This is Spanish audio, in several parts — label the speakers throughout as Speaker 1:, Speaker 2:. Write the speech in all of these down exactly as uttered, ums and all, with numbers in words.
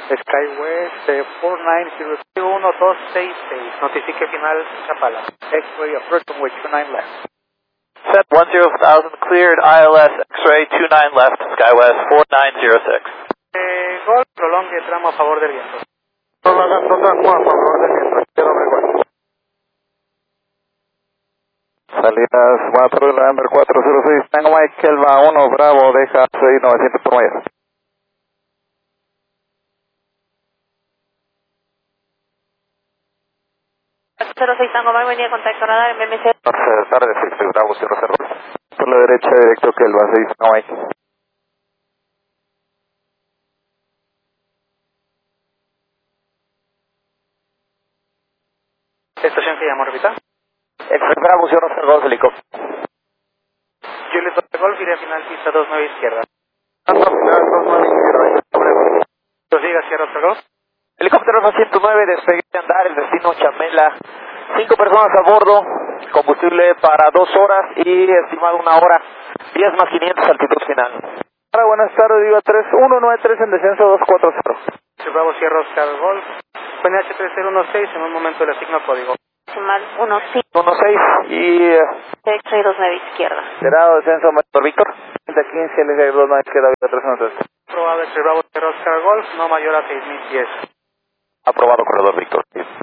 Speaker 1: SkyWest eh, cuatro nueve cero cero uno dos seis seis. Notifique final Chapala. X-ray approach runway two nine left.
Speaker 2: Set one zero thousand cleared, I L S X-ray two nine left, SkyWest four nine zero six.
Speaker 1: Eh, Golf, prolongue tramo a favor del viento.
Speaker 3: Prolongando tramo a favor del viento, izquierda Golf. Salidas cuatro de la Amber cuatro cero seis, Tango Mike, Elba uno, Bravo, deja seis novecientos por mayor.
Speaker 4: cero seis Tango Mike, venía contacto radar en B M C.
Speaker 3: Buenas tardes, seis Bravo, cero cero. Por la derecha, directo que Elba seis, Tango Mike.
Speaker 1: Estación que llamo, repita.
Speaker 2: X-ray Bravo, cero cero dos, helicóptero.
Speaker 1: Juliet Hotel Golf, iré a final pista dos nueve izquierda.
Speaker 3: Final dos nueve izquierda.
Speaker 1: Prosiga, Sierra Hotel Golf.
Speaker 2: Helicóptero Alfa ciento nueve, despegue de andar, el destino Chamela. Cinco personas a bordo, combustible para dos horas y estimado una hora. diez más quinientos, altitud final.
Speaker 3: Hola, buenas tardes, digo tres uno nueve tres en descenso dos cuatro cero.
Speaker 1: Bravo, Sierra Oscar Golf. P N H tres cero uno seis, en un momento le asigno código.
Speaker 4: Decimal uno cinco.
Speaker 2: uno seis y...
Speaker 4: X-ray dos nueve izquierda.
Speaker 3: Cerrado, descenso, Víctor Víctor. quince, L G dos nueve izquierda, tres uno tres.
Speaker 1: Probado el Bravo, Sierra Oscar Golf, no mayor a seis mil pies.
Speaker 2: Aprobado, corredor Víctor.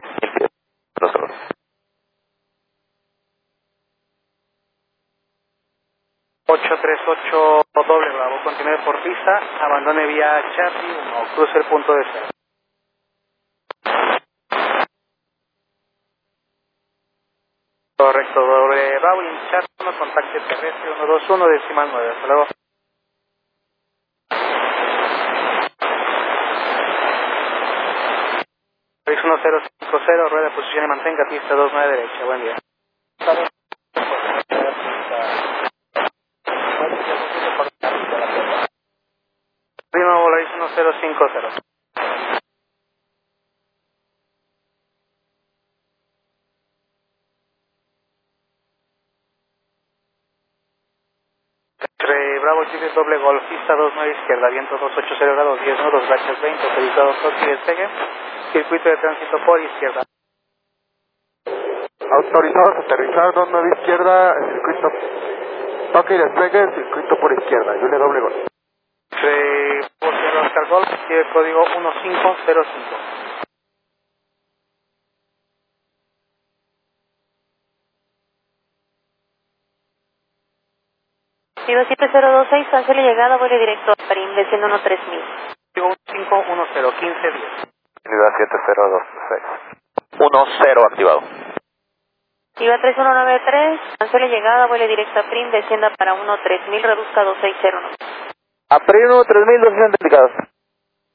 Speaker 1: ocho tres ocho doble Bravo, continúe por pista, abandone vía Charlie uno, cruce el punto de cero. Correcto, doble Bravo, y Charlie uno, contacte terrestre uno dos uno, decimal nueve, hasta luego. uno cero cinco cero, rueda de posición y mantenga pista dos nueve derecha, buen día. Prima Volaris uno cero cinco cero. Entre Bravo Juliet doble Golf, pista dos nueve izquierda, viento doscientos ochenta grados, diez nudos, rachas veinte, autorizado toque y despegue, circuito de tránsito por izquierda.
Speaker 3: Autorizados a aterrizar dos nueve izquierda, circuito toque y despegue, circuito por izquierda, Juliet doble Golf.
Speaker 1: Entre Bravo Oscar Golf, tiene código uno cinco cero cinco.
Speaker 4: Vivo siete cero dos seis, cancele llegada, vuelo directo a Parín, desciendo uno tres mil.
Speaker 1: Código uno cinco uno cero, quince diez.
Speaker 3: Unidad siete cero dos seis.
Speaker 2: uno cero activado.
Speaker 4: Viva tres uno nueve tres, cancele llegada, vuelo directo a Prim, descienda para uno tres mil, reduzca dos seis cero nueve.
Speaker 3: A Primo tres mil doscientos indicados.